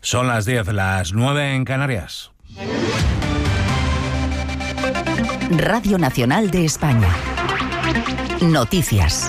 Son las 10, las 9 en Canarias. Radio Nacional de España. Noticias.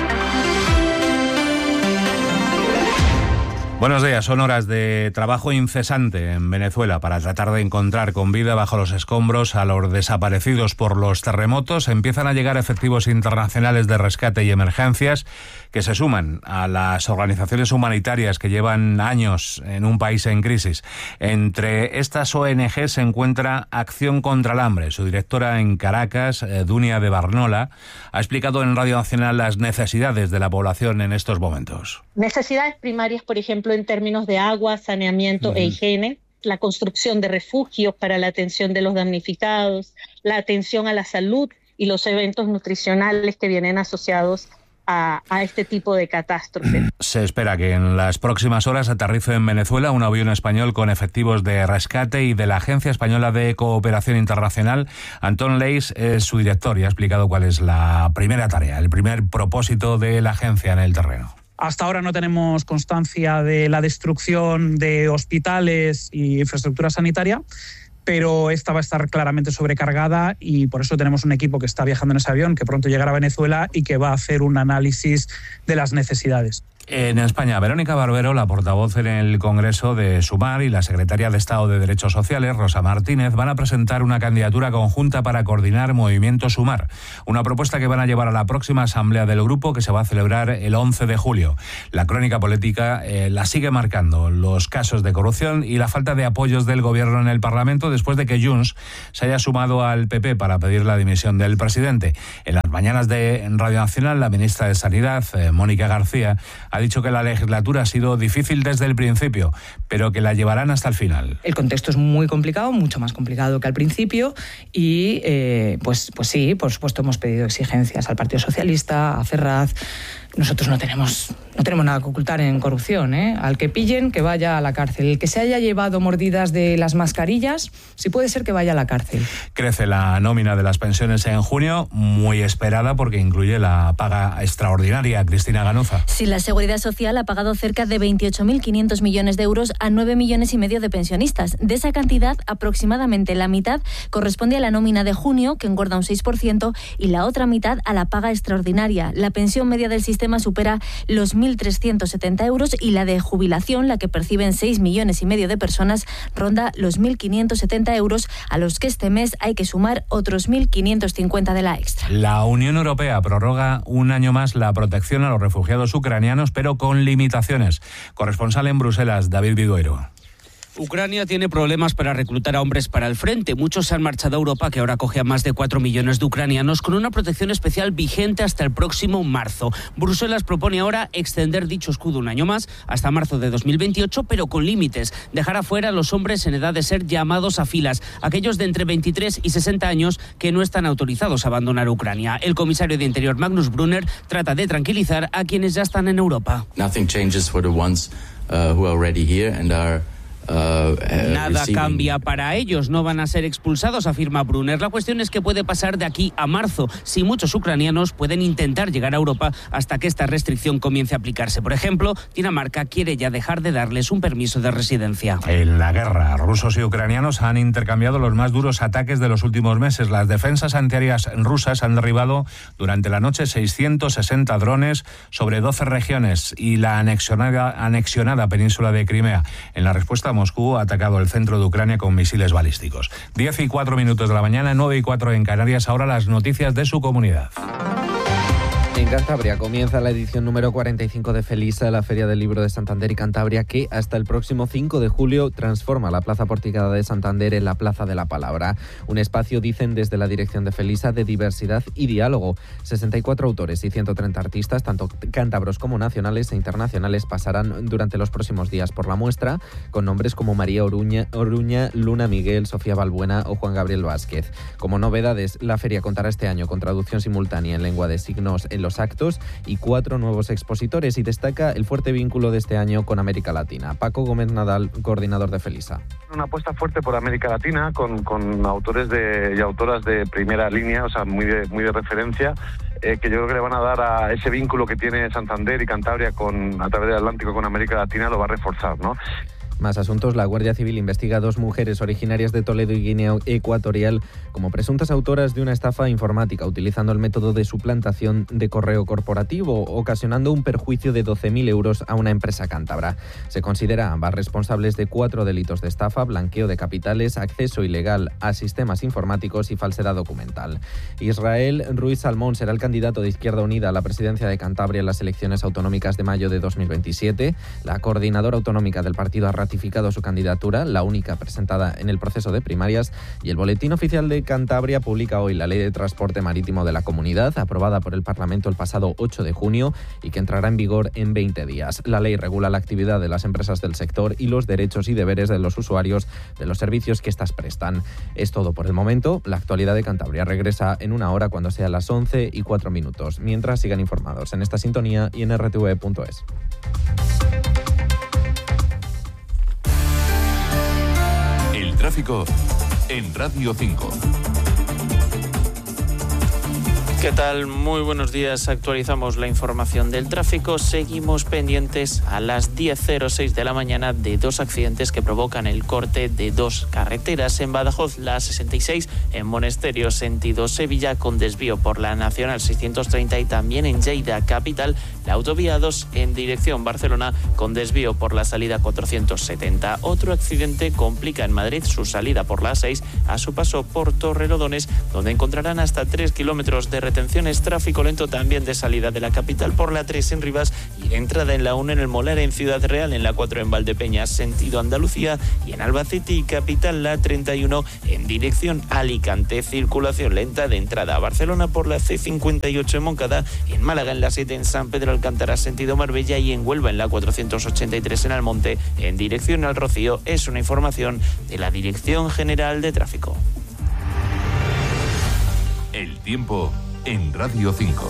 Buenos días, son horas de trabajo incesante en Venezuela para tratar de encontrar con vida bajo los escombros a los desaparecidos por los terremotos. Empiezan a llegar efectivos internacionales de rescate y emergencias que se suman a las organizaciones humanitarias que llevan años en un país en crisis. Entre estas ONG se encuentra Acción contra el Hambre. Su directora en Caracas, Dunia de Barnola, ha explicado en Radio Nacional las necesidades de la población en estos momentos. Necesidades primarias, por ejemplo, en términos de agua, saneamiento e higiene, la construcción de refugios para la atención de los damnificados, la atención a la salud y los eventos nutricionales que vienen asociados a este tipo de catástrofe. Se espera que en las próximas horas aterrice en Venezuela un avión español con efectivos de rescate y de la Agencia Española de Cooperación Internacional. Antón Leis es su director y ha explicado cuál es la primera tarea, el primer propósito de la agencia en el terreno. Hasta ahora no tenemos constancia de la destrucción de hospitales y infraestructura sanitaria, pero esta va a estar claramente sobrecargada y por eso tenemos un equipo que está viajando en ese avión, que pronto llegará a Venezuela y que va a hacer un análisis de las necesidades. En España, Verónica Barbero, la portavoz en el Congreso de Sumar, y la secretaria de Estado de Derechos Sociales, Rosa Martínez, van a presentar una candidatura conjunta para coordinar Movimiento Sumar, una propuesta que van a llevar a la próxima asamblea del grupo que se va a celebrar el 11 de julio. La crónica política la sigue marcando los casos de corrupción y la falta de apoyos del Gobierno en el Parlamento después de que Junts se haya sumado al PP para pedir la dimisión del presidente. En las mañanas de Radio Nacional, la ministra de Sanidad, Mónica García, ha dicho que la legislatura ha sido difícil desde el principio, pero que la llevarán hasta el final. El contexto es muy complicado, mucho más complicado que al principio y pues sí, por supuesto hemos pedido exigencias al Partido Socialista, a Ferraz. Nosotros no tenemos nada que ocultar en corrupción, ¿eh? Al que pillen, que vaya a la cárcel. El que se haya llevado mordidas de las mascarillas, sí puede ser que vaya a la cárcel. Crece la nómina de las pensiones en junio, muy esperada porque incluye la paga extraordinaria. Cristina Ganuza. Sí, la Seguridad Social ha pagado cerca de 28.500 millones de euros a 9,5 millones de pensionistas. De esa cantidad, aproximadamente la mitad corresponde a la nómina de junio, que engorda un 6%, y la otra mitad a la paga extraordinaria. La pensión media del sistema supera los 1.370 euros y la de jubilación, la que perciben 6,5 millones de personas, ronda los 1.570 euros, a los que este mes hay que sumar otros 1.550 de la extra. La Unión Europea prorroga un año más la protección a los refugiados ucranianos, pero con limitaciones. Corresponsal en Bruselas, David Vidueiro. Ucrania tiene problemas para reclutar a hombres para el frente. Muchos se han marchado a Europa, que ahora acoge a más de 4 millones de ucranianos, con una protección especial vigente hasta el próximo marzo. Bruselas propone ahora extender dicho escudo un año más, hasta marzo de 2028, pero con límites. Dejar afuera a los hombres en edad de ser llamados a filas, aquellos de entre 23 y 60 años que no están autorizados a abandonar Ucrania. El comisario de Interior, Magnus Brunner, trata de tranquilizar a quienes ya están en Europa. Nothing changes for the ones who are already here and are Nada cambia para ellos, no van a ser expulsados, afirma Brunner. La cuestión es que puede pasar de aquí a marzo, si muchos ucranianos pueden intentar llegar a Europa hasta que esta restricción comience a aplicarse. Por ejemplo, Dinamarca quiere ya dejar de darles un permiso de residencia. En la guerra, rusos y ucranianos han intercambiado los más duros ataques de los últimos meses. Las defensas antiaéreas rusas han derribado durante la noche 660 drones sobre 12 regiones y la anexionada península de Crimea. En la respuesta, Moscú ha atacado el centro de Ucrania con misiles balísticos. 10:04 de la mañana, 9:04 en Canarias. Ahora las noticias de su comunidad. En Cantabria comienza la edición número 45 de Felisa, la Feria del Libro de Santander y Cantabria, que hasta el próximo 5 de julio transforma la Plaza Porticada de Santander en la Plaza de la Palabra. Un espacio, dicen desde la dirección de Felisa, de diversidad y diálogo. 64 autores y 130 artistas, tanto cántabros como nacionales e internacionales, pasarán durante los próximos días por la muestra, con nombres como María Oruña, Luna Miguel, Sofía Balbuena o Juan Gabriel Vázquez. Como novedades, la feria contará este año con traducción simultánea en lengua de signos en los actos y 4 nuevos expositores, y destaca el fuerte vínculo de este año con América Latina. Paco Gómez Nadal, coordinador de Felisa. Una apuesta fuerte por América Latina con autores y autoras de primera línea, o sea, muy de referencia, que yo creo que le van a dar a ese vínculo que tiene Santander y Cantabria a través del Atlántico con América Latina, lo va a reforzar, ¿no? Más asuntos. La Guardia Civil investiga a 2 mujeres originarias de Toledo y Guinea Ecuatorial como presuntas autoras de una estafa informática utilizando el método de suplantación de correo corporativo, ocasionando un perjuicio de 12.000 euros a una empresa cántabra. Se considera a ambas responsables de 4 delitos de estafa, blanqueo de capitales, acceso ilegal a sistemas informáticos y falsedad documental. Israel Ruiz Salmón será el candidato de Izquierda Unida a la presidencia de Cantabria en las elecciones autonómicas de mayo de 2027. La coordinadora autonómica del partido ha ratificado su candidatura, la única presentada en el proceso de primarias, y el Boletín Oficial de Cantabria publica hoy la Ley de Transporte Marítimo de la comunidad, aprobada por el Parlamento el pasado 8 de junio y que entrará en vigor en 20 días. La ley regula la actividad de las empresas del sector y los derechos y deberes de los usuarios de los servicios que éstas prestan. Es todo por el momento. La actualidad de Cantabria regresa en una hora cuando sea las 11:04. Mientras, sigan informados en esta sintonía y en rtve.es. El tráfico en Radio 5. ¿Qué tal? Muy buenos días. Actualizamos la información del tráfico. Seguimos pendientes a las 10:06 de la mañana de 2 accidentes que provocan el corte de 2 carreteras. En Badajoz, la 66, en Monesterio, sentido Sevilla, con desvío por la Nacional 630, y también en Lleida capital, la autovía 2 en dirección Barcelona, con desvío por la salida 470. Otro accidente complica en Madrid su salida por la 6 a su paso por Torrelodones, donde encontrarán hasta 3 kilómetros de retenciones. Tráfico lento también de salida de la capital por la 3 en Rivas y de entrada en la 1 en el Molar en Ciudad Real, en la 4 en Valdepeñas sentido Andalucía, y en Albacete y capital la 31 en dirección Alicante. Circulación lenta de entrada a Barcelona por la C58 en Moncada, en Málaga en la 7 en San Pedro Alcántara sentido Marbella, y en Huelva en la 483 en Almonte en dirección al Rocío. Es una información de la Dirección General de Tráfico. El tiempo en Radio 5.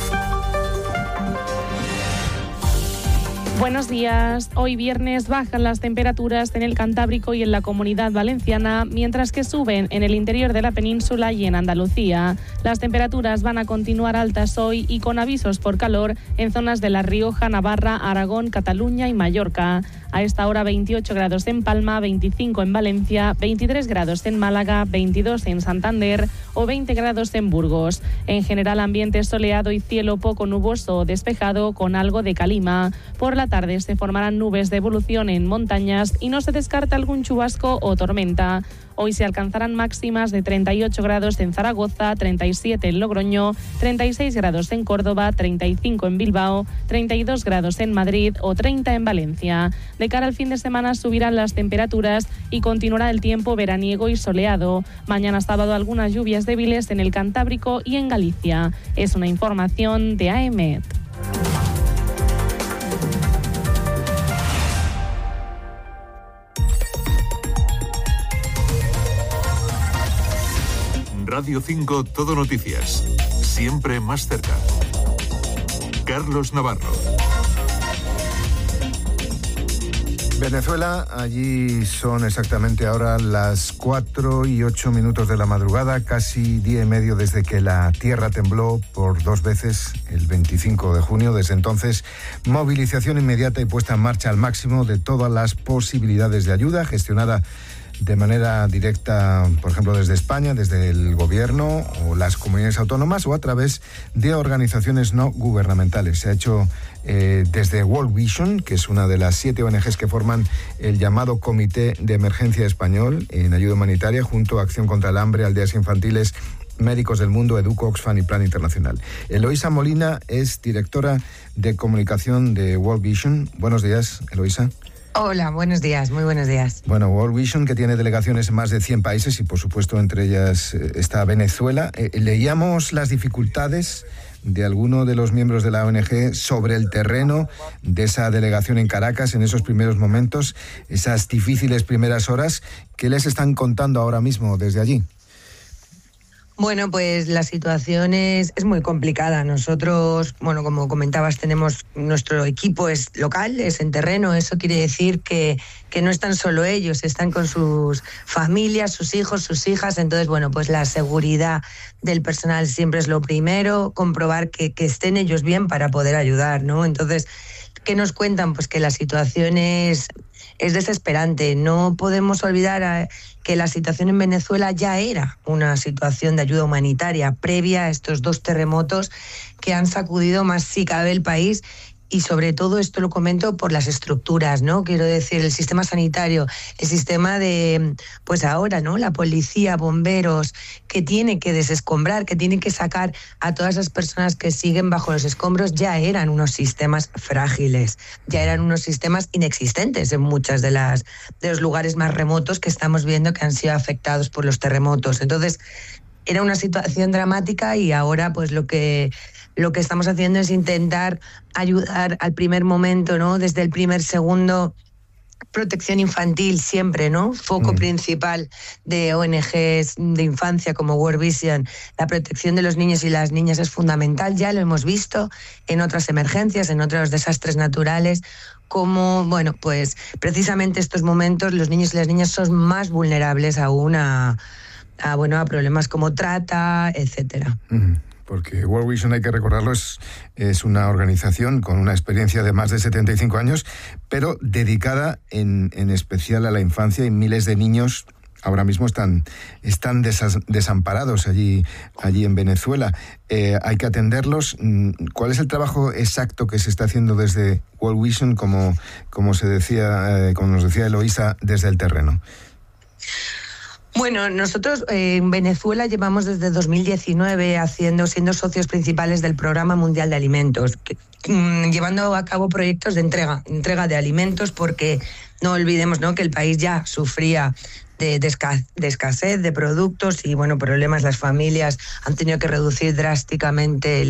Buenos días. Hoy viernes bajan las temperaturas en el Cantábrico y en la Comunidad Valenciana, mientras que suben en el interior de la península y en Andalucía. Las temperaturas van a continuar altas hoy y con avisos por calor en zonas de La Rioja, Navarra, Aragón, Cataluña y Mallorca. A esta hora 28 grados en Palma, 25 en Valencia, 23 grados en Málaga, 22 en Santander o 20 grados en Burgos. En general, ambiente soleado y cielo poco nuboso o despejado con algo de calima. Por la tarde se formarán nubes de evolución en montañas y no se descarta algún chubasco o tormenta. Hoy se alcanzarán máximas de 38 grados en Zaragoza, 37 en Logroño, 36 grados en Córdoba, 35 en Bilbao, 32 grados en Madrid o 30 en Valencia. De cara al fin de semana subirán las temperaturas y continuará el tiempo veraniego y soleado. Mañana sábado algunas lluvias débiles en el Cantábrico y en Galicia. Es una información de AEMET. Radio 5 Todo Noticias. Siempre más cerca. Carlos Navarro. Venezuela, allí son exactamente ahora las 4:08 de la madrugada, casi día y medio desde que la tierra tembló por 2 veces el 25 de junio. Desde entonces, movilización inmediata y puesta en marcha al máximo de todas las posibilidades de ayuda, gestionada de manera directa, por ejemplo, desde España, desde el gobierno o las comunidades autónomas o a través de organizaciones no gubernamentales. Se ha hecho desde World Vision, que es una de las 7 ONGs que forman el llamado Comité de Emergencia Español en ayuda humanitaria, junto a Acción contra el Hambre, Aldeas Infantiles, Médicos del Mundo, Educo, Oxfam y Plan Internacional. Eloísa Molina es directora de comunicación de World Vision. Buenos días, Eloísa. Hola, buenos días, muy buenos días. Bueno, World Vision, que tiene delegaciones en más de 100 países y, por supuesto, entre ellas está Venezuela. Leíamos las dificultades de alguno de los miembros de la ONG sobre el terreno de esa delegación en Caracas en esos primeros momentos, esas difíciles primeras horas. ¿Qué les están contando ahora mismo desde allí? Bueno, pues la situación es muy complicada. Nosotros, bueno, como comentabas, tenemos nuestro equipo es local, es en terreno. Eso quiere decir que no están solo ellos, están con sus familias, sus hijos, sus hijas. Entonces, bueno, pues la seguridad del personal siempre es lo primero, comprobar que estén ellos bien para poder ayudar, ¿no? Entonces, ¿qué nos cuentan? Pues que la situación es es desesperante. No podemos olvidar que la situación en Venezuela ya era una situación de ayuda humanitaria previa a estos 2 terremotos que han sacudido más si cabe el país. Y sobre todo esto lo comento por las estructuras, ¿no? Quiero decir, el sistema sanitario, el sistema de, pues ahora, ¿no? La policía, bomberos, que tiene que desescombrar, que tiene que sacar a todas las personas que siguen bajo los escombros, ya eran unos sistemas frágiles, ya eran unos sistemas inexistentes en muchos de los lugares más remotos que estamos viendo que han sido afectados por los terremotos. Entonces, era una situación dramática y ahora pues lo que estamos haciendo es intentar ayudar al primer momento, ¿no? Desde el primer segundo, protección infantil siempre, ¿no? Foco principal de ONGs de infancia como World Vision. La protección de los niños y las niñas es fundamental, ya lo hemos visto en otras emergencias, en otros desastres naturales, como, bueno, pues precisamente estos momentos los niños y las niñas son más vulnerables aún a problemas como trata, etcétera. Porque World Vision, hay que recordarlo, es una organización con una experiencia de más de 75 años, pero dedicada en especial a la infancia, y miles de niños ahora mismo están desamparados allí en Venezuela. Hay que atenderlos. ¿Cuál es el trabajo exacto que se está haciendo desde World Vision, como nos decía Eloísa, desde el terreno? Bueno, nosotros en Venezuela llevamos desde 2019 siendo socios principales del Programa Mundial de Alimentos, llevando a cabo proyectos de entrega de alimentos, porque no olvidemos, ¿no?, que el país ya sufría de escasez de productos y, bueno, problemas. Las familias han tenido que reducir drásticamente